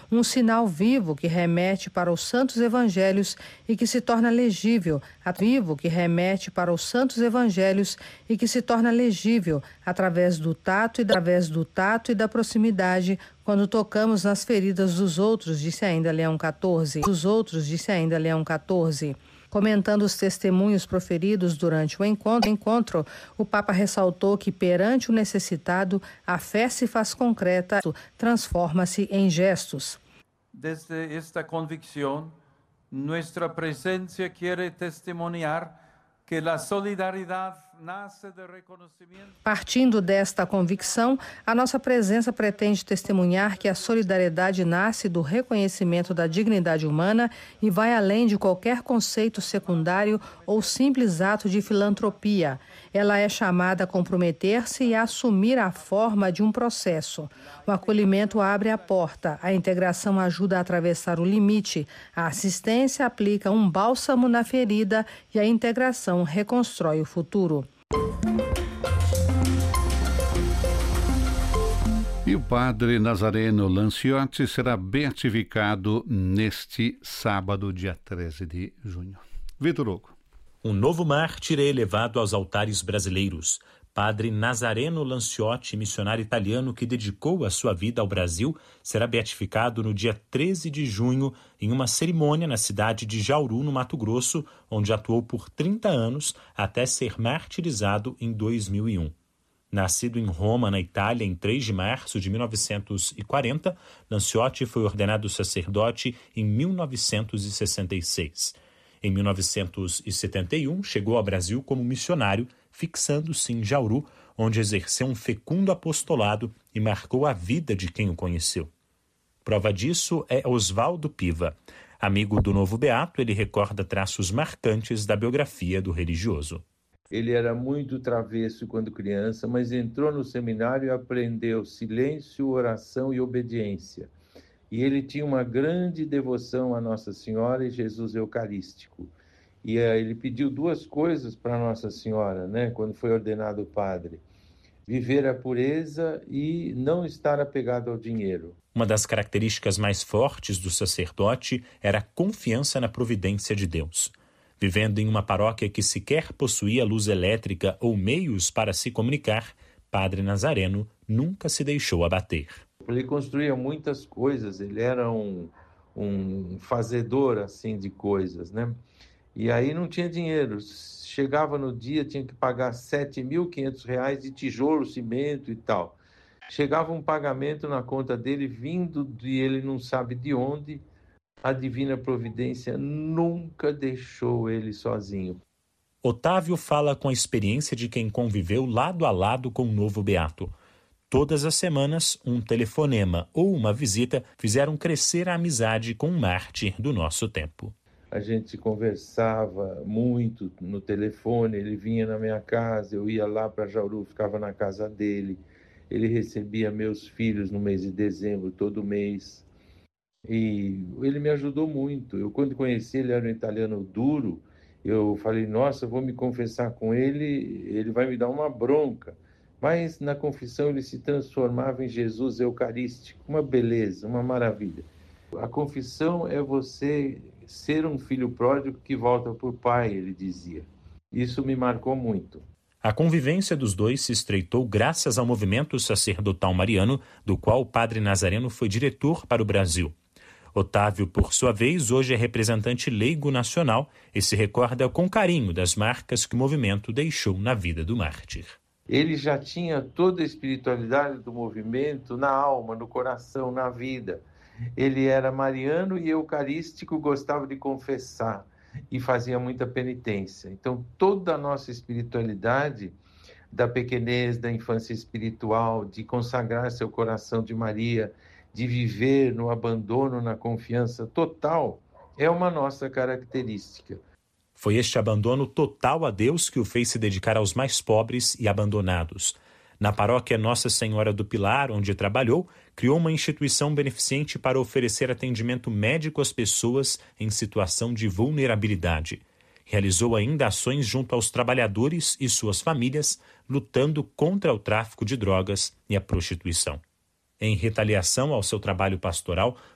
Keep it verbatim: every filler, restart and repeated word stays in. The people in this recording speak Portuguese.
um sinal vivo que remete para os santos evangelhos e que se torna legível, vivo que remete para os santos evangelhos e que se torna legível através do tato e da, através do tato e da proximidade quando tocamos nas feridas dos outros, disse ainda Leão quatorze. Dos outros, disse ainda Leão quatorze. Comentando os testemunhos proferidos durante o encontro, encontro, o Papa ressaltou que perante o necessitado, a fé se faz concreta, transforma-se em gestos. Desde esta convicção, nossa presença quer testemunhar que a solidariedade nasce de reconhecimento. Partindo desta convicção, a nossa presença pretende testemunhar que a solidariedade nasce do reconhecimento da dignidade humana e vai além de qualquer conceito secundário ou simples ato de filantropia. Ela é chamada a comprometer-se e a assumir a forma de um processo. O acolhimento abre a porta, a integração ajuda a atravessar o limite, a assistência aplica um bálsamo na ferida e a integração reconstrói o futuro. E o padre Nazareno Lanciotti será beatificado neste sábado, dia treze de junho. Vitor Hugo. Um novo mártir é elevado aos altares brasileiros. Padre Nazareno Lanciotti, missionário italiano que dedicou a sua vida ao Brasil, será beatificado no dia treze de junho em uma cerimônia na cidade de Jauru, no Mato Grosso, onde atuou por trinta anos até ser martirizado em dois mil e um. Nascido em Roma, na Itália, em três de março de mil novecentos e quarenta, Lanciotti foi ordenado sacerdote em mil novecentos e sessenta e seis. Em mil novecentos e setenta e um, chegou ao Brasil como missionário, fixando-se em Jauru, onde exerceu um fecundo apostolado e marcou a vida de quem o conheceu. Prova disso é Oswaldo Piva. Amigo do novo beato, ele recorda traços marcantes da biografia do religioso. Ele era muito travesso quando criança, mas entrou no seminário e aprendeu silêncio, oração e obediência. E ele tinha uma grande devoção a Nossa Senhora e Jesus Eucarístico. E uh, ele pediu duas coisas para Nossa Senhora, né, quando foi ordenado padre: viver a pureza e não estar apegado ao dinheiro. Uma das características mais fortes do sacerdote era a confiança na providência de Deus. Vivendo em uma paróquia que sequer possuía luz elétrica ou meios para se comunicar, Padre Nazareno nunca se deixou abater. Ele construía muitas coisas, ele era um, um fazedor assim, de coisas, né? E aí não tinha dinheiro. Chegava no dia, tinha que pagar sete mil e quinhentos reais de tijolo, cimento e tal. Chegava um pagamento na conta dele, vindo de ele não sabe de onde. A divina providência nunca deixou ele sozinho. Otávio fala com a experiência de quem conviveu lado a lado com o novo beato. Todas as semanas, um telefonema ou uma visita fizeram crescer a amizade com um mártir do nosso tempo. A gente conversava muito no telefone, ele vinha na minha casa, eu ia lá para Jauru, ficava na casa dele. Ele recebia meus filhos no mês de dezembro, todo mês. E ele me ajudou muito. Eu, quando conheci ele, era um italiano duro. Eu falei, nossa, eu vou me confessar com ele, ele vai me dar uma bronca. Mas na confissão ele se transformava em Jesus Eucarístico. Uma beleza, uma maravilha. A confissão é você ser um filho pródigo que volta para o pai, ele dizia. Isso me marcou muito. A convivência dos dois se estreitou graças ao movimento sacerdotal mariano, do qual o padre Nazareno foi diretor para o Brasil. Otávio, por sua vez, hoje é representante leigo nacional e se recorda com carinho das marcas que o movimento deixou na vida do mártir. Ele já tinha toda a espiritualidade do movimento na alma, no coração, na vida. Ele era mariano e eucarístico, gostava de confessar e fazia muita penitência. Então, toda a nossa espiritualidade, da pequenez, da infância espiritual, de consagrar seu coração de Maria, de viver no abandono, na confiança total, é uma nossa característica. Foi este abandono total a Deus que o fez se dedicar aos mais pobres e abandonados. Na paróquia Nossa Senhora do Pilar, onde trabalhou, criou uma instituição beneficente para oferecer atendimento médico às pessoas em situação de vulnerabilidade. Realizou ainda ações junto aos trabalhadores e suas famílias, lutando contra o tráfico de drogas e a prostituição. Em retaliação ao seu trabalho pastoral,